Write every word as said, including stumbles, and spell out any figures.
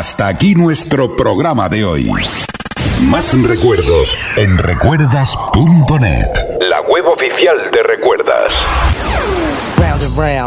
Hasta aquí nuestro programa de hoy. Más recuerdos en recuerdas punto net, la web oficial de Recuerdas.